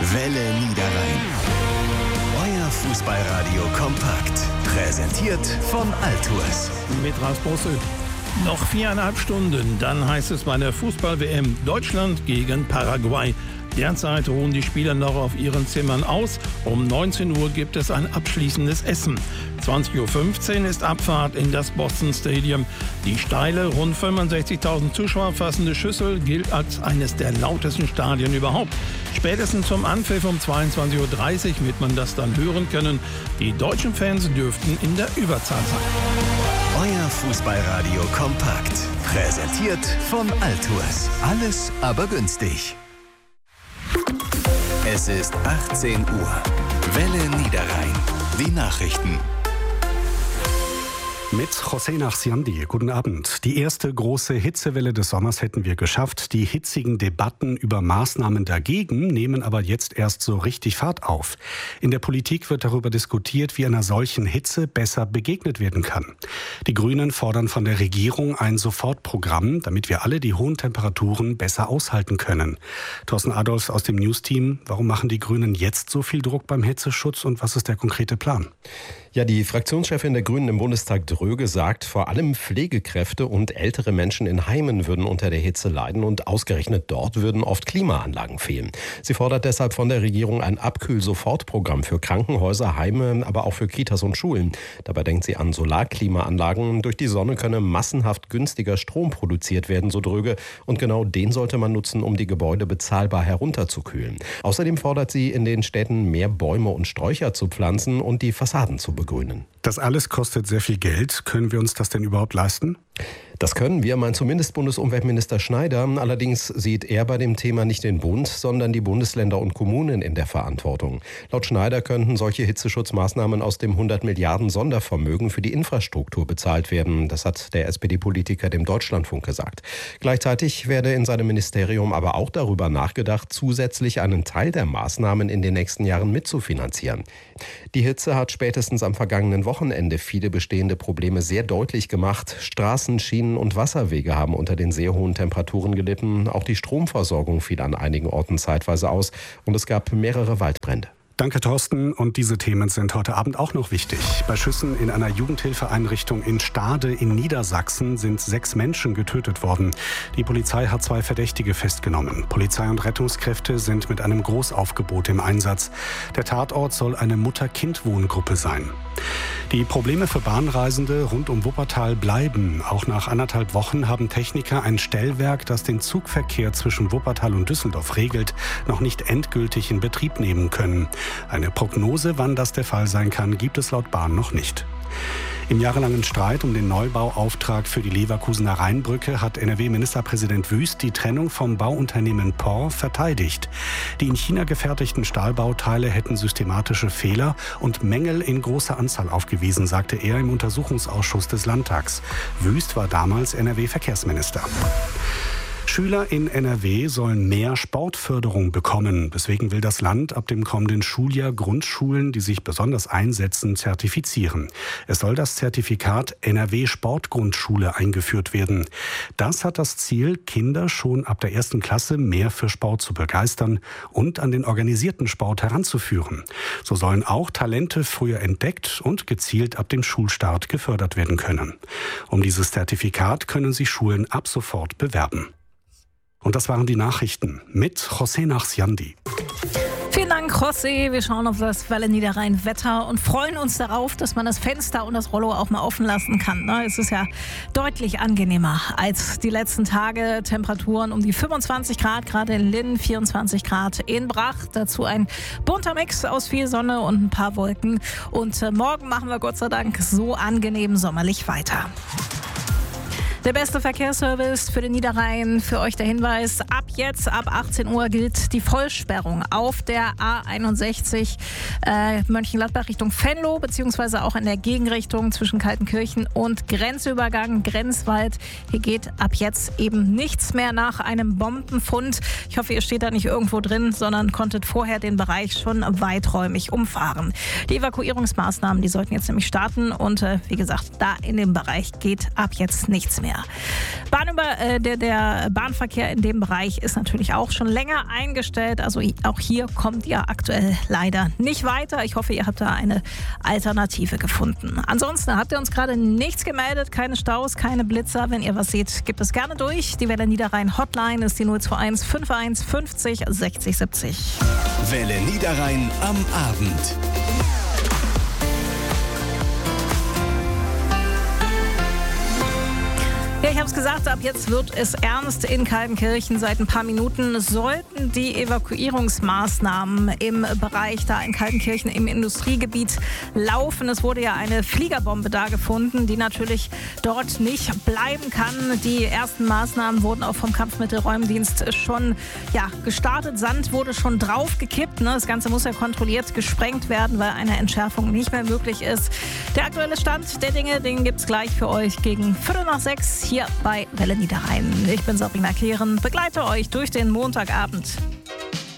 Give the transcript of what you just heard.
Welle Niederrhein. Euer Fußballradio kompakt. Präsentiert von Altours. Mit Ralf Bossel. Noch 4,5 Stunden, dann heißt es bei der Fußball-WM Deutschland gegen Paraguay. Derzeit ruhen die Spieler noch auf ihren Zimmern aus. Um 19 Uhr gibt es ein abschließendes Essen. 20.15 Uhr ist Abfahrt in das Boston Stadium. Die steile, rund 65.000 Zuschauer fassende Schüssel gilt als eines der lautesten Stadien überhaupt. Spätestens zum Anpfiff um 22.30 Uhr wird man das dann hören können. Die deutschen Fans dürften in der Überzahl sein. Euer Fußballradio kompakt. Präsentiert von Altours. Alles aber günstig. Es ist 18 Uhr. Welle Niederrhein. Die Nachrichten. Mit José Nachsiandi. Guten Abend. Die erste große Hitzewelle des Sommers hätten wir geschafft. Die hitzigen Debatten über Maßnahmen dagegen nehmen aber jetzt erst so richtig Fahrt auf. In der Politik wird darüber diskutiert, wie einer solchen Hitze besser begegnet werden kann. Die Grünen fordern von der Regierung ein Sofortprogramm, damit wir alle die hohen Temperaturen besser aushalten können. Thorsten Adolfs aus dem News-Team. Warum machen die Grünen jetzt so viel Druck beim Hitzeschutz und was ist der konkrete Plan? Ja, die Fraktionschefin der Grünen im Bundestag Dröge sagt, vor allem Pflegekräfte und ältere Menschen in Heimen würden unter der Hitze leiden und ausgerechnet dort würden oft Klimaanlagen fehlen. Sie fordert deshalb von der Regierung ein Abkühl-Sofortprogramm für Krankenhäuser, Heime, aber auch für Kitas und Schulen. Dabei denkt sie an Solarklimaanlagen. Durch die Sonne könne massenhaft günstiger Strom produziert werden, so Dröge. Und genau den sollte man nutzen, um die Gebäude bezahlbar herunterzukühlen. Außerdem fordert sie, in den Städten mehr Bäume und Sträucher zu pflanzen und die Fassaden zu begrünen. Das alles kostet sehr viel Geld. Können wir uns das denn überhaupt leisten? Das können wir, meint zumindest Bundesumweltminister Schneider. Allerdings sieht er bei dem Thema nicht den Bund, sondern die Bundesländer und Kommunen in der Verantwortung. Laut Schneider könnten solche Hitzeschutzmaßnahmen aus dem 100 Milliarden Sondervermögen für die Infrastruktur bezahlt werden. Das hat der SPD-Politiker dem Deutschlandfunk gesagt. Gleichzeitig werde in seinem Ministerium aber auch darüber nachgedacht, zusätzlich einen Teil der Maßnahmen in den nächsten Jahren mitzufinanzieren. Die Hitze hat spätestens am vergangenen Wochenende viele bestehende Probleme sehr deutlich gemacht. Straßen, Schienen und Wasserwege haben unter den sehr hohen Temperaturen gelitten. Auch die Stromversorgung fiel an einigen Orten zeitweise aus und es gab mehrere Waldbrände. Danke, Thorsten. Und diese Themen sind heute Abend auch noch wichtig. Bei Schüssen in einer Jugendhilfeeinrichtung in Stade in Niedersachsen sind 6 Menschen getötet worden. Die Polizei hat 2 Verdächtige festgenommen. Polizei und Rettungskräfte sind mit einem Großaufgebot im Einsatz. Der Tatort soll eine Mutter-Kind-Wohngruppe sein. Die Probleme für Bahnreisende rund um Wuppertal bleiben. Auch nach 1,5 Wochen haben Techniker ein Stellwerk, das den Zugverkehr zwischen Wuppertal und Düsseldorf regelt, noch nicht endgültig in Betrieb nehmen können. Eine Prognose, wann das der Fall sein kann, gibt es laut Bahn noch nicht. Im jahrelangen Streit um den Neubauauftrag für die Leverkusener Rheinbrücke hat NRW-Ministerpräsident Wüst die Trennung vom Bauunternehmen POR verteidigt. Die in China gefertigten Stahlbauteile hätten systematische Fehler und Mängel in großer Anzahl aufgewiesen, sagte er im Untersuchungsausschuss des Landtags. Wüst war damals NRW-Verkehrsminister. Schüler in NRW sollen mehr Sportförderung bekommen. Deswegen will das Land ab dem kommenden Schuljahr Grundschulen, die sich besonders einsetzen, zertifizieren. Es soll das Zertifikat NRW Sportgrundschule eingeführt werden. Das hat das Ziel, Kinder schon ab der 1. Klasse mehr für Sport zu begeistern und an den organisierten Sport heranzuführen. So sollen auch Talente früher entdeckt und gezielt ab dem Schulstart gefördert werden können. Um dieses Zertifikat können sich Schulen ab sofort bewerben. Und das waren die Nachrichten mit José Nachsiandi. Vielen Dank, José. Wir schauen auf das Welle Niederrhein Wetter und freuen uns darauf, dass man das Fenster und das Rollo auch mal offen lassen kann. Es ist ja deutlich angenehmer als die letzten Tage. Temperaturen um die 25 Grad, gerade in Linn, 24 Grad in Brach. Dazu ein bunter Mix aus viel Sonne und ein paar Wolken. Und morgen machen wir Gott sei Dank so angenehm sommerlich weiter. Der beste Verkehrsservice für den Niederrhein. Für euch der Hinweis, ab jetzt, ab 18 Uhr gilt die Vollsperrung auf der A61 Mönchengladbach Richtung Venlo, beziehungsweise auch in der Gegenrichtung zwischen Kaltenkirchen und Grenzübergang Grenzwald. Hier geht ab jetzt eben nichts mehr nach einem Bombenfund. Ich hoffe, ihr steht da nicht irgendwo drin, sondern konntet vorher den Bereich schon weiträumig umfahren. Die Evakuierungsmaßnahmen, die sollten jetzt nämlich starten und wie gesagt, da in dem Bereich geht ab jetzt nichts mehr. mehr. Der Bahnverkehr in dem Bereich ist natürlich auch schon länger eingestellt. Also auch hier kommt ihr aktuell leider nicht weiter. Ich hoffe, ihr habt da eine Alternative gefunden. Ansonsten habt ihr uns gerade nichts gemeldet, keine Staus, keine Blitzer. Wenn ihr was seht, gebt es gerne durch. Die Welle Niederrhein Hotline ist die 021 51 50 60 70. Welle Niederrhein am Abend. Ja, ich habe es gesagt, ab jetzt wird es ernst in Kaltenkirchen. Seit ein paar Minuten sollten die Evakuierungsmaßnahmen im Bereich da in Kaltenkirchen im Industriegebiet laufen. Es wurde ja eine Fliegerbombe da gefunden, die natürlich dort nicht bleiben kann. Die ersten Maßnahmen wurden auch vom Kampfmittelräumdienst schon gestartet. Sand wurde schon draufgekippt. Das Ganze muss ja kontrolliert gesprengt werden, weil eine Entschärfung nicht mehr möglich ist. Der aktuelle Stand der Dinge, den gibt es gleich für euch gegen 5:45 hier bei Welle Niederrhein. Ich bin Sabrina Kehren, begleite euch durch den Montagabend.